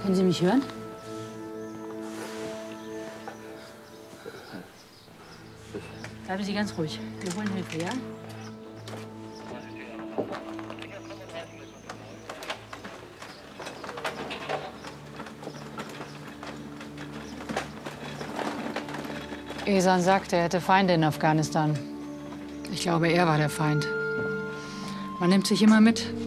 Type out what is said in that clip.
Können Sie mich hören? Bleiben Sie ganz ruhig. Wir holen Hilfe, ja? Ehsan sagte, er hätte Feinde in Afghanistan. Ich glaube, er war der Feind. Man nimmt sich immer mit,